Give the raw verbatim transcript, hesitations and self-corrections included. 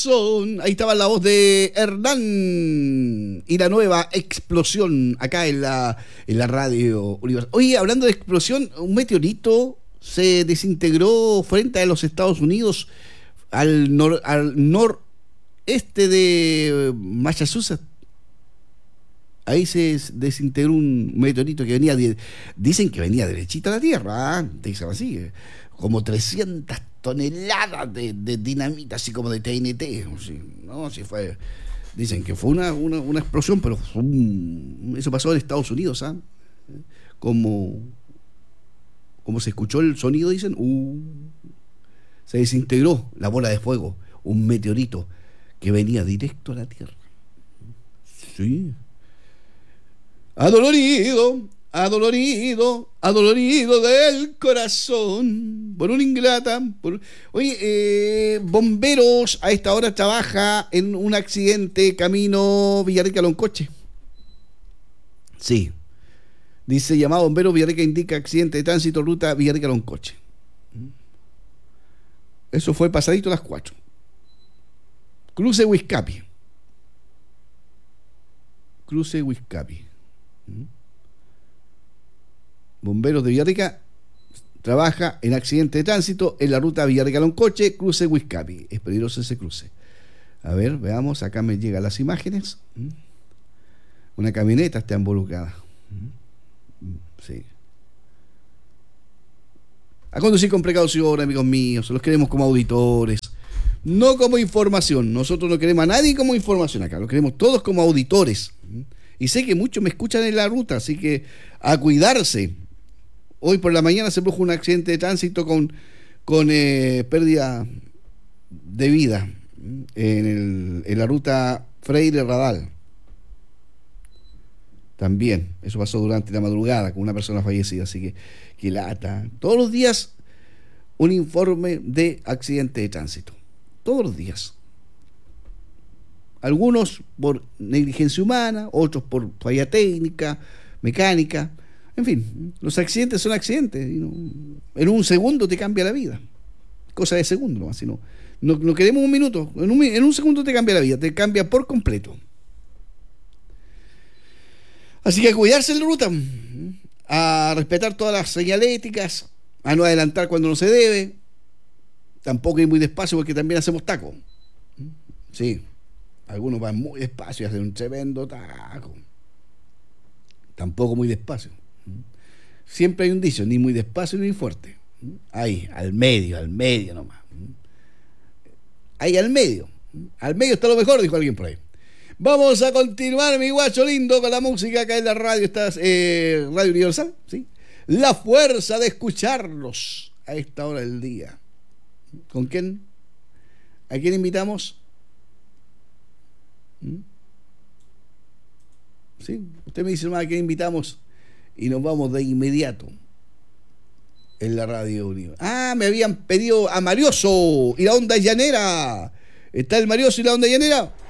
corazón. Ahí estaba la voz de Hernán y la nueva explosión acá en la, en la radio universal. Oye, hablando de explosión, un meteorito se desintegró frente a los Estados Unidos al, nor, al noreste de Massachusetts. Ahí se desintegró un meteorito que venía, de, dicen que venía derechita a la Tierra, ¿eh? Dicen así, como trescientas toneladas de, de dinamita, así como de T N T, sí, ¿no? Sí fue, dicen que fue una, una, una explosión, pero fue un, eso pasó en Estados Unidos, ¿ah? ¿eh? Como, como se escuchó el sonido, dicen, uh, se desintegró la bola de fuego, un meteorito que venía directo a la Tierra. Sí. Adolorido, adolorido, adolorido del corazón, por una ingrata. Por... Oye, eh, bomberos a esta hora trabaja en un accidente camino Villarrica Loncoche. Sí. Dice llamado bombero Villarrica indica accidente de tránsito ruta Villarrica Loncoche. Eso fue pasadito a las cuatro. Cruce Huizcapi. Cruce Huizcapi. Bomberos de Villarrica trabaja en accidente de tránsito en la ruta Villarrica-Loncoche, cruce Huizcapi. Es peligroso ese cruce. A ver, veamos, acá me llegan las imágenes. Una camioneta está involucrada. Sí. A conducir con precaución, amigos míos. Los queremos como auditores, no como información. Nosotros no queremos a nadie como información acá. Los queremos todos como auditores. Y sé que muchos me escuchan en la ruta, así que a cuidarse. Hoy por la mañana se produjo un accidente de tránsito con, con eh, pérdida de vida en, el, en la ruta Freire Radal. También, eso pasó durante la madrugada con una persona fallecida, así que, que lata. Todos los días un informe de accidente de tránsito. Todos los días. Algunos por negligencia humana, otros por falla técnica, mecánica. En fin, los accidentes son accidentes. Y no, en un segundo te cambia la vida. Cosa de segundo nomás. Si no, no, no queremos un minuto. En un, en un segundo te cambia la vida. Te cambia por completo. Así que a cuidarse en la ruta. A respetar todas las señaléticas. A no adelantar cuando no se debe. Tampoco ir muy despacio porque también hacemos taco. Sí. Algunos van muy despacio y hacen un tremendo taco. Tampoco muy despacio. Siempre hay un dicho, ni muy despacio ni muy fuerte. Ahí, al medio, al medio nomás. Ahí al medio. Al medio está lo mejor, dijo alguien por ahí. Vamos a continuar, mi guacho lindo, con la música acá en la radio. Estás, eh, Radio Universal, ¿sí? La fuerza de escucharlos a esta hora del día. ¿Con quién? ¿A quién invitamos? Sí, usted me dice, ¿a quién invitamos? Y nos vamos de inmediato en la radio Universal. Ah, me habían pedido a Marioso y la onda llanera. ¿Está el Marioso y la onda llanera?